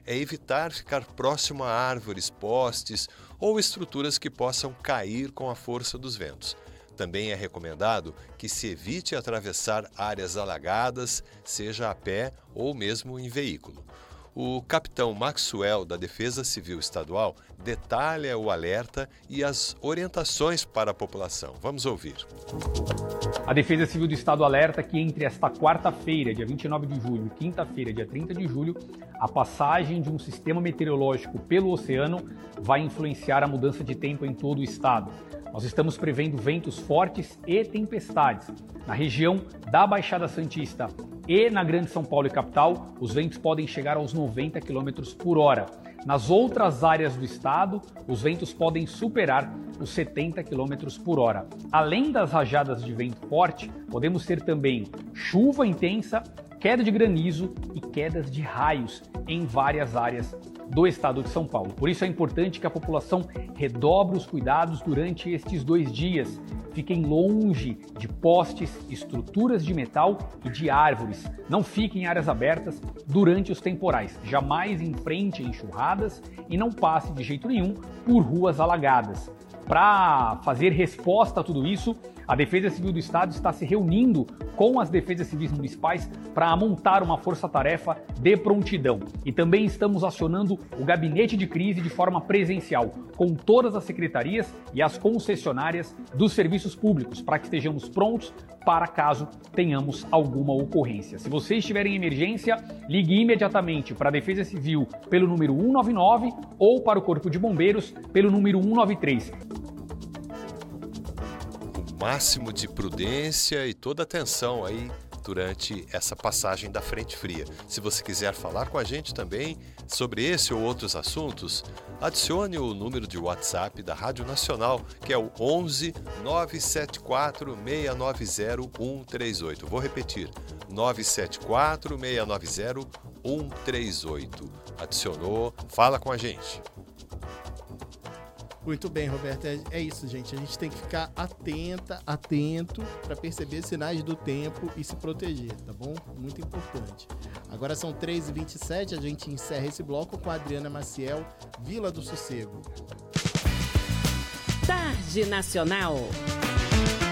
é evitar ficar próximo a árvores, postes ou estruturas que possam cair com a força dos ventos. Também é recomendado que se evite atravessar áreas alagadas, seja a pé ou mesmo em veículo. O capitão Maxwell, da Defesa Civil Estadual, detalha o alerta e as orientações para a população. Vamos ouvir. A Defesa Civil do Estado alerta que entre esta quarta-feira, dia 29 de julho, e quinta-feira, dia 30 de julho, a passagem de um sistema meteorológico pelo oceano vai influenciar a mudança de tempo em todo o estado. Nós estamos prevendo ventos fortes e tempestades. Na região da Baixada Santista e na Grande São Paulo e capital, os ventos podem chegar aos 90 km por hora. Nas outras áreas do estado, os ventos podem superar os 70 km por hora. Além das rajadas de vento forte, podemos ter também chuva intensa, queda de granizo e quedas de raios em várias áreas do estado de São Paulo. Por isso é importante que a população redobre os cuidados durante estes 2 dias. Fiquem longe de postes, estruturas de metal e de árvores. Não fiquem em áreas abertas durante os temporais. Jamais enfrente enxurradas e não passe de jeito nenhum por ruas alagadas. Para fazer resposta a tudo isso, a Defesa Civil do Estado está se reunindo com as defesas civis municipais para montar uma força-tarefa de prontidão. E também estamos acionando o gabinete de crise de forma presencial, com todas as secretarias e as concessionárias dos serviços públicos, para que estejamos prontos para caso tenhamos alguma ocorrência. Se você estiver em emergência, ligue imediatamente para a Defesa Civil pelo número 199 ou para o Corpo de Bombeiros pelo número 193. Máximo de prudência e toda atenção aí durante essa passagem da frente fria. Se você quiser falar com a gente também sobre esse ou outros assuntos, adicione o número de WhatsApp da Rádio Nacional, que é o 11 974 690 138. Vou repetir, 974 690 138. Adicionou, fala com a gente. Muito bem, Roberto, é isso, gente. A gente tem que ficar atento para perceber sinais do tempo e se proteger, tá bom? Muito importante. Agora são 3h27, a gente encerra esse bloco com a Adriana Maciel, Vila do Sossego. Tarde Nacional.